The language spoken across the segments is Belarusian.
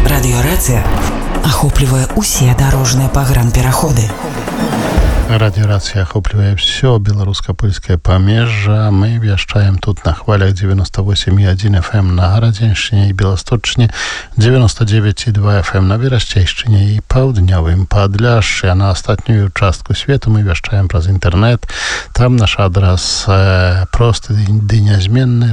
Радиорация охопливая усе дорожные пагранпераходы. Радиорация охопливая все белорусско-польское помежжа. Мы вещаем тут на хвалях 98,1 FM на Гарадзеншчине и Белосточчине, 99,2 FM на Берасчейшчине и Паўднёвым Падляшши. А на остатнюю частку свету мы вещаем про интернет. Там наш адрес просто ды нязменны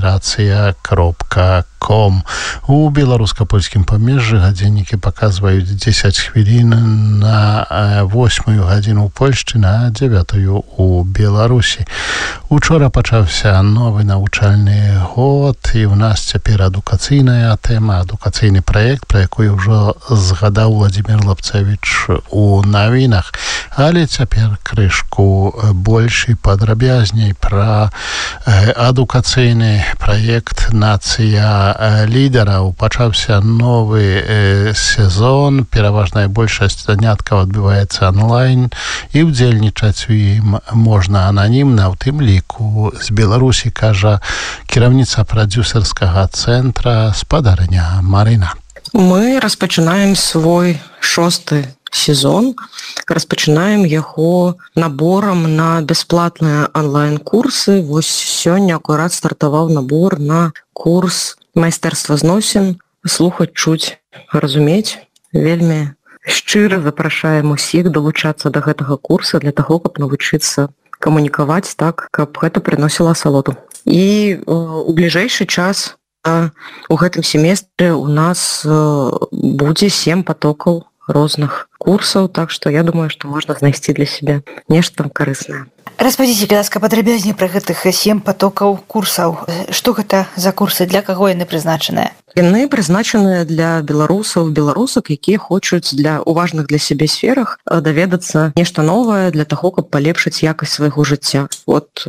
рация.com. У белорусско-польскім помежжы гадзіннікі паказваюць 10 хвілін на 8 гадзіну ў Польшчы, на 9 у Беларусі. Учора пачаўся новы навучальны год, і ў нас цяпер адукацыйная тэма, адукацыйны праект, пра якой ужо згадаў Владимир Лапцевич у навінах. Але цяпер крышку больш і падрабязней пра адукацыйны праект «Нацыя лідараў». Пачаўся новы сезон, пераважная большасць заняткаў адбываецца онлайн, і ўдзельнічаць у ім можна ананімна, у тым ліку з Беларусі, кажа кіраўніца прадзюсарскага цэнтра спадарня Марына. Мы распачынаем свой 6-й сезон, распачынаем яго наборам на бясплатныя онлайн-курсы. Вось сёння акурат стартаваў набор на курс майстэрства зносін. Слухаць, чуць, разумець. Вельмі шчыра запрашаем усіх далучацца да гэтага курса для таго, каб навучыцца камунікаваць так, каб гэта прыносіла асалоду. І у бліжэйшы час у гэтым семестры у нас будзе 7 потокаў розных курсаў, так што я думаю, што можна знайсці для сябе нешта карыснае. Распавядзіце, калі ласка, падрабязней пра гэтых 7 потокаў курсаў. Што гэта за курсы, для каго яны прызначаныя? Яны прызначаныя для беларусаў, беларусак, якія хочуць у важных для сябе сферах даведацца нешта новае для таго, каб палепшыць якасць свайго жыцця. Вот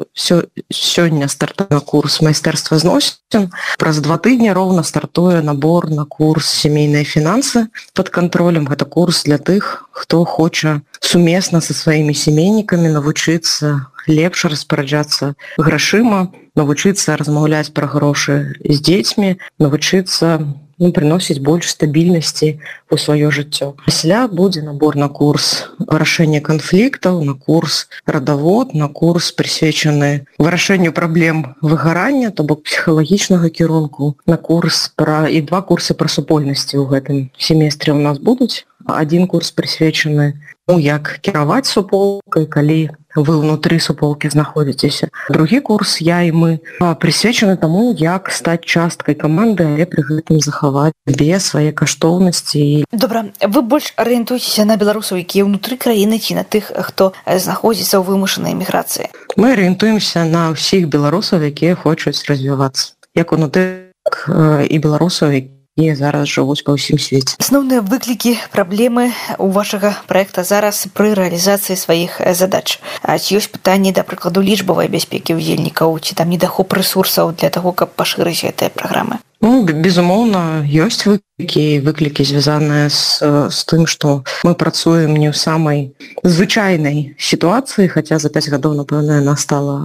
сёння стартуе курс майстэрства зносін. Праз 2 тыдні роўна стартуе набор на курс сямейныя фінансы пад кантролем. Гэта курс для тых, хто хоча сумесна са сваімі семейнікамі навучыцца лепш распараджацца грашыма, навучыцца размаўляць пра грошы з дзецьмі, навучыцца прыносіць больш стабільнасці ў сваё жыццё. Пасля будзе набор на курс вырашэння канфліктаў, на курс радавод, на курс прысвечаны вырашэнню праблем выгарання, то бок псіхалагічнага кірунку, на курс і 2 курсы пра супольнасці ў гэтым семестры ў нас будуць. 1 курс прысвечаны як кіраваць суполкай, калі вы ўнутры суполкі знаходзіцеся. Другі курс «Я і мы» прысвечаны таму, як стаць часткай каманды, але пры гэтым захаваць свае каштоўнасці. Добра, вы больш арыентуецеся на беларусаў, якія ўнутры краіны, ці на тых, хто знаходзіцца ў вымушанай эміграцыі? Мы арыентуемся на ўсіх беларусаў, якія хочуць развівацца. Як унутры, так і беларусаў, якія зараз жывуць па ўсім свеце. Асноўныя выклікі, праблемы у вашага праекта зараз пры рэалізацыі сваіх задач. Ці ёсць пытанні, да прыкладу, лічбавай бяспекі ўдзельнікаў, ці там недахоп рэсурсаў для таго, каб пашырыць гэтыя праграмы? Безумоўна, ёсць выклікі звязаныя з тым, што мы працуем не ў самай звычайнай сітуацыі, хаця за 5 гадоў, напэўна, яна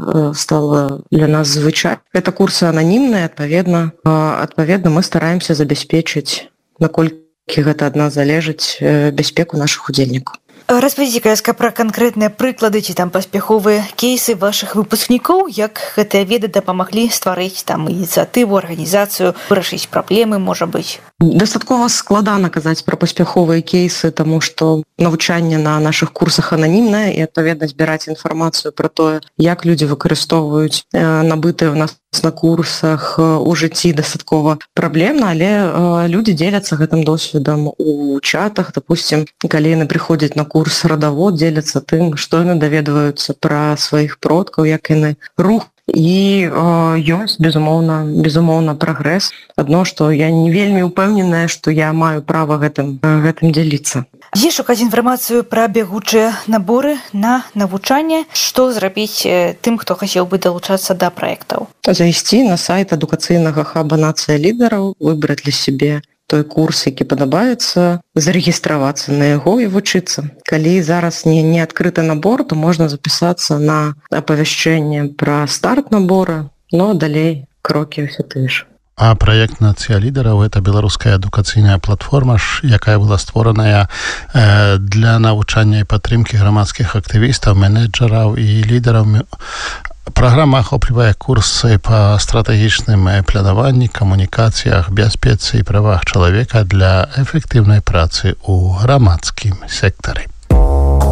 стала для нас звычай. Это курсы ананімныя, адпаведна, мы стараемся забяспечыць, наколькі гэта ад нас залежыць, бяспеку нашых удзельнікаў. Распавядзіце, калі ласка, пра канкрэтныя прыклады ці там паспяховыя кейсы вашых выпускнікоў, як гэтыя веды дапамаглі стварыць там ініцыятыву, арганізацыю, вырашыць праблемы, можа быць? Дастаткова складана казаць пра паспяховыя кейсы, таму што навучанне на нашых курсах ананімнае, і адпаведна збіраць інфармацыю пра тое, як людзі выкарыстоўваюць набытыя ў нас на курсах у жыцці, дастаткова праблемна, але людзі дзеляцца гэтым досведам у чатах. Допустим, калі яны прыходзяць на курс радавод, дзеляцца тым, што яны даведваюцца пра сваіх продкаў, як яны рух. І ёсць, безумоўна, прагрэс. Адно, што я не вельмі ўпэўненая, што я маю права гэтым дзеліцца. Дзе шукаць інфармацыю пра бягучыя наборы на навучанне? Што зрабіць тым, хто хацеў бы далучацца да праектаў? Зайсці на сайт адукацыйнага хаба «Нацыя лідараў», выбраць для сябе той курс, які падабаецца, зарэгістравацца на яго і вучыцца. Калі зараз не адкрыты набор, то можна запісацца на апавяшчэнне пра старт набора, но далей крокі ўсе тыя ж. А праект «Нацыя лідараў» — гэта беларуская адукацыйная платформа, якая была створаная для навучання і падтрымкі грамадскіх актывістаў, менеджераў і лідараў. Праграма ахоплівае курсы па стратэгічным планаванні, камунікацыях, бяспецы і правах чалавека для эфектыўнай працы ў грамадскім сектары.